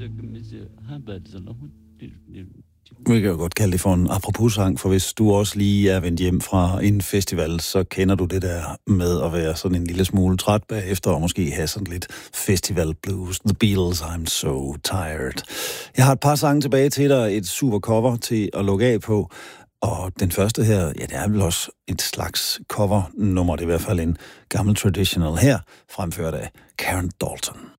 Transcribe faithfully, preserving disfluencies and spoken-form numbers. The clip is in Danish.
Vi kan jo godt kalde det for en apropos-sang, for hvis du også lige er vendt hjem fra en festival, så kender du det der med at være sådan en lille smule træt bagefter, og måske have sådan lidt festival blues. The Beatles, I'm so tired. Jeg har et par sange tilbage til dig, et super cover til at lukke af på, og den første her, ja, det er vel også et slags cover-nummer, det er i hvert fald en gammel traditional her, fremført af Karen Dalton.